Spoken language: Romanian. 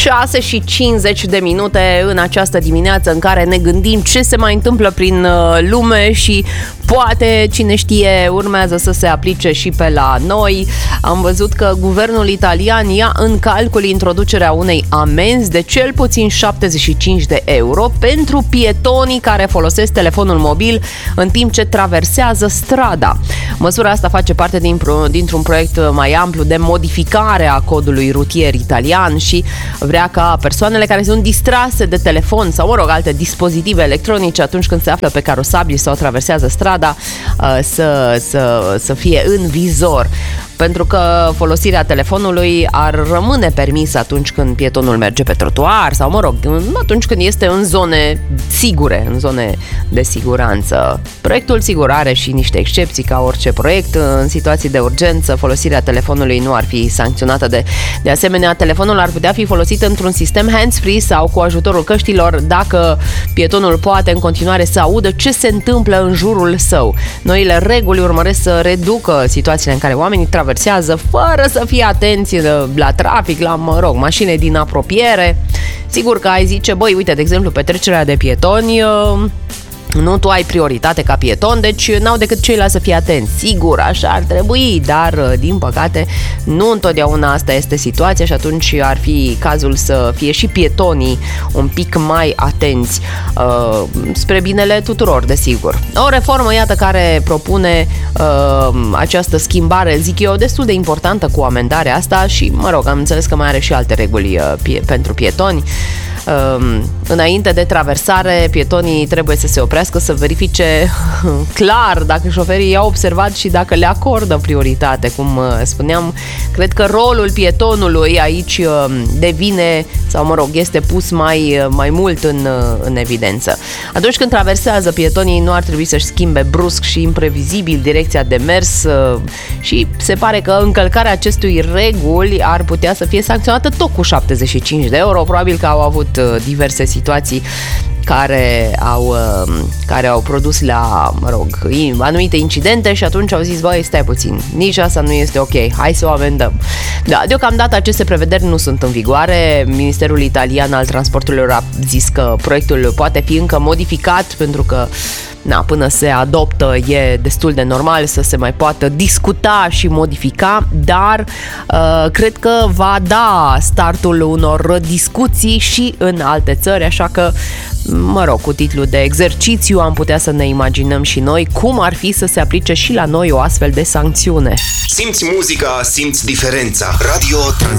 6:50 în această dimineață în care ne gândim ce se mai întâmplă prin lume și poate, cine știe, urmează să se aplice și pe la noi. Am văzut că guvernul italian ia în calcul introducerea unei amenzi de cel puțin 75 de euro pentru pietonii care folosesc telefonul mobil în timp ce traversează strada. Măsura asta face parte dintr-un proiect mai amplu de modificare a codului rutier italian și vrea ca persoanele care sunt distrase de telefon sau, mă rog, alte dispozitive electronice atunci când se află pe carosabili sau traversează strada să fie în vizor. Pentru că folosirea telefonului ar rămâne permisă atunci când pietonul merge pe trotuar sau, mă rog, atunci când este în zone sigure, în zone de siguranță. Proiectul, sigur, are și niște excepții ca orice proiect. În situații de urgență, folosirea telefonului nu ar fi sancționată. De asemenea, telefonul ar putea fi folosit într-un sistem hands-free sau cu ajutorul căștilor dacă pietonul poate în continuare să audă ce se întâmplă în jurul său. Noile reguli urmăresc să reducă situațiile în care oamenii traversează fără să fie atenți la trafic, la, mă rog, mașini din apropiere. Sigur că ai zice, băi, uite, de exemplu, pe trecerea de pietoni, nu tu ai prioritate ca pieton, deci n-au decât ceilalți să fie atenți. Sigur, așa ar trebui, dar din păcate nu întotdeauna asta este situația și atunci ar fi cazul să fie și pietonii un pic mai atenți, spre binele tuturor, desigur. O reformă, iată, care propune această schimbare, zic eu, destul de importantă cu amendarea asta și, mă rog, am înțeles că mai are și alte reguli pentru pietoni. Înainte de traversare, pietonii trebuie să se oprească, să verifice clar dacă șoferii i-au observat și dacă le acordă prioritate. Cum spuneam, cred că rolul pietonului aici devine, sau, mă rog, este pus mai mult în evidență. Atunci când traversează, pietonii nu ar trebui să-și schimbe brusc și imprevizibil direcția de mers și se pare că încălcarea acestui reguli ar putea să fie sancționată tot cu 75 de euro. Probabil că au avut diverse situații care au produs la, mă rog, anumite incidente și atunci au zis, băi, stai puțin, nici asta nu este ok, hai să o amendăm. Da, deocamdată aceste prevederi nu sunt în vigoare. Ministerul Italian al Transporturilor a zis că proiectul poate fi încă modificat pentru că până se adoptă e destul de normal să se mai poată discuta și modifica, dar cred că va da startul unor discuții și în alte țări, așa că, mă rog, cu titlul de exercițiu am putea să ne imaginăm și noi cum ar fi să se aplice și la noi o astfel de sancțiune. Simți muzica, simți diferența. Radio